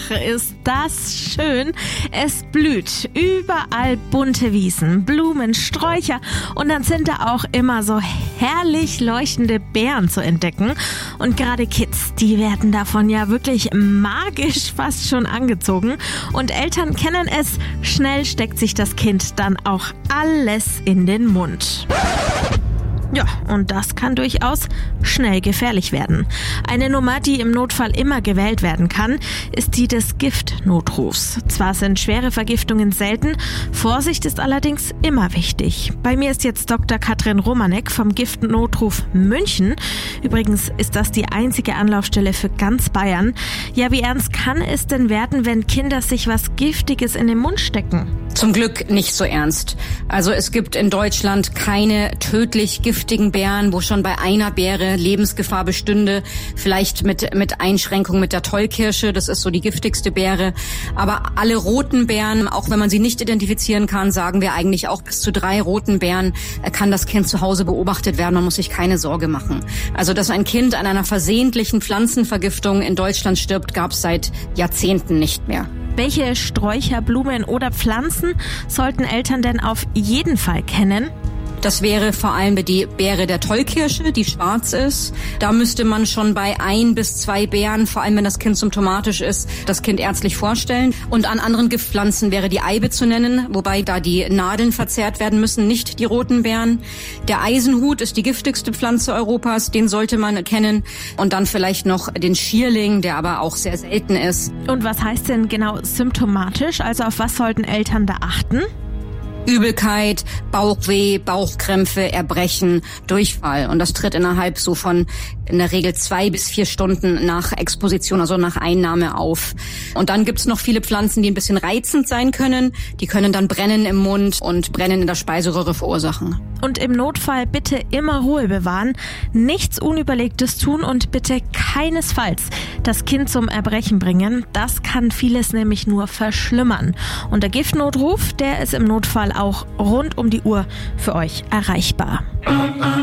Ach, ist das schön. Es blüht. Überall bunte Wiesen, Blumen, Sträucher und dann sind da auch immer so herrlich leuchtende Beeren zu entdecken. Und gerade Kids, die werden davon ja wirklich magisch fast schon angezogen. Und Eltern kennen es, schnell steckt sich das Kind dann auch alles in den Mund. Ja, und das kann durchaus schnell gefährlich werden. Eine Nummer, die im Notfall immer gewählt werden kann, ist die des Giftnotrufs. Zwar sind schwere Vergiftungen selten, Vorsicht ist allerdings immer wichtig. Bei mir ist jetzt Dr. Katrin Romanek vom Giftnotruf München. Übrigens ist das die einzige Anlaufstelle für ganz Bayern. Ja, wie ernst kann es denn werden, wenn Kinder sich was Giftiges in den Mund stecken? Zum Glück nicht so ernst. Also es gibt in Deutschland keine tödlich giftigen Beeren, wo schon bei einer Beere Lebensgefahr bestünde. Vielleicht mit Einschränkung mit der Tollkirsche, das ist so die giftigste Beere. Aber alle roten Beeren, auch wenn man sie nicht identifizieren kann, sagen wir eigentlich auch bis zu 3 roten Beeren kann das Kind zu Hause beobachtet werden. Man muss sich keine Sorge machen. Also dass ein Kind an einer versehentlichen Pflanzenvergiftung in Deutschland stirbt, gab es seit Jahrzehnten nicht mehr. Welche Sträucher, Blumen oder Pflanzen sollten Eltern denn auf jeden Fall kennen? Das wäre vor allem die Beere der Tollkirsche, die schwarz ist. Da müsste man schon bei 1 bis 2 Beeren, vor allem wenn das Kind symptomatisch ist, das Kind ärztlich vorstellen. Und an anderen Giftpflanzen wäre die Eibe zu nennen, wobei da die Nadeln verzehrt werden müssen, nicht die roten Beeren. Der Eisenhut ist die giftigste Pflanze Europas, den sollte man kennen. Und dann vielleicht noch den Schierling, der aber auch sehr selten ist. Und was heißt denn genau symptomatisch? Also auf was sollten Eltern da achten? Übelkeit, Bauchweh, Bauchkrämpfe, Erbrechen, Durchfall. Und das tritt innerhalb so von in der Regel 2 bis 4 Stunden nach Exposition, also nach Einnahme auf. Und dann gibt's noch viele Pflanzen, die ein bisschen reizend sein können. Die können dann Brennen im Mund und Brennen in der Speiseröhre verursachen. Und im Notfall bitte immer Ruhe bewahren, nichts Unüberlegtes tun und bitte keinesfalls das Kind zum Erbrechen bringen. Das kann vieles nämlich nur verschlimmern. Und der Giftnotruf, der ist im Notfall auch rund um die Uhr für euch erreichbar.